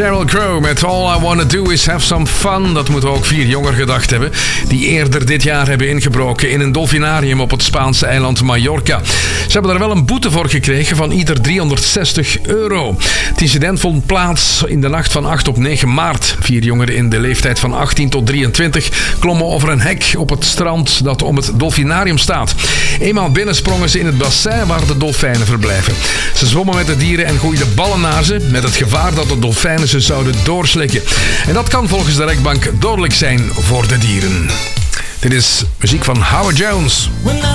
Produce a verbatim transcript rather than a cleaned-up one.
Sheryl Crow met All I Wanna Do Is Have Some Fun. Dat moeten ook vier jongeren gedacht hebben die eerder dit jaar hebben ingebroken in een dolfinarium op het Spaanse eiland Mallorca. Ze hebben daar wel een boete voor gekregen van ieder driehonderdzestig euro. Het incident vond plaats in de nacht van acht op negen maart. Vier jongeren in de leeftijd van achttien tot drieëntwintig klommen over een hek op het strand dat om het dolfinarium staat. Eenmaal binnen sprongen ze in het bassin waar de dolfijnen verblijven. Ze zwommen met de dieren en gooiden ballen naar ze, met het gevaar dat de dolfijnen ze zouden doorslikken. En dat kan volgens de rechtbank dodelijk zijn voor de dieren. Dit is muziek van Howard Jones.